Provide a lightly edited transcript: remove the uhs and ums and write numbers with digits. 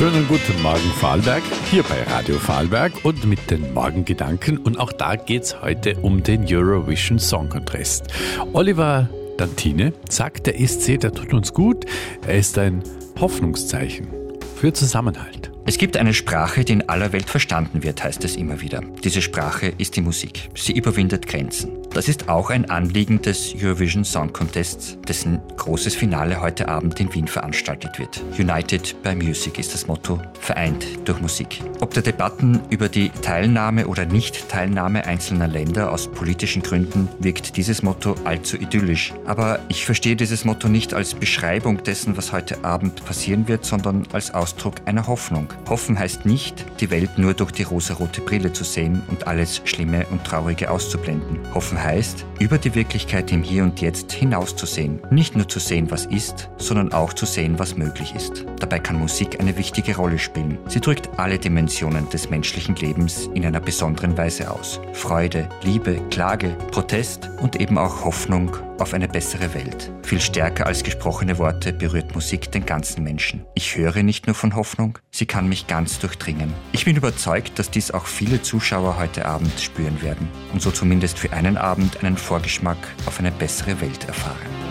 Schönen guten Morgen Vorarlberg, hier bei Radio Vorarlberg und mit den Morgengedanken. Und auch da geht es heute um den Eurovision Song Contest. Oliver Dantine sagt, der ESC, der tut uns gut. Er ist ein Hoffnungszeichen für Zusammenhalt. Es gibt eine Sprache, die in aller Welt verstanden wird, heißt es immer wieder. Diese Sprache ist die Musik. Sie überwindet Grenzen. Das ist auch ein Anliegen des Eurovision Song Contests, dessen großes Finale heute Abend in Wien veranstaltet wird. United by Music ist das Motto, vereint durch Musik. Ob der Debatten über die Teilnahme oder Nicht-Teilnahme einzelner Länder aus politischen Gründen wirkt dieses Motto allzu idyllisch. Aber ich verstehe dieses Motto nicht als Beschreibung dessen, was heute Abend passieren wird, sondern als Ausdruck einer Hoffnung. Hoffen heißt nicht, die Welt nur durch die rosarote Brille zu sehen und alles Schlimme und Traurige auszublenden. Hoffen heißt, über die Wirklichkeit im Hier und Jetzt hinauszusehen. Nicht nur zu sehen, was ist, sondern auch zu sehen, was möglich ist. Dabei kann Musik eine wichtige Rolle spielen. Sie drückt alle Dimensionen des menschlichen Lebens in einer besonderen Weise aus. Freude, Liebe, Klage, Protest und eben auch Hoffnung auf eine bessere Welt. Viel stärker als gesprochene Worte berührt Musik den ganzen Menschen. Ich höre nicht nur von Hoffnung, sie kann mich ganz durchdringen. Ich bin überzeugt, dass dies auch viele Zuschauer heute Abend spüren werden und so zumindest für einen Abend einen Vorgeschmack auf eine bessere Welt erfahren.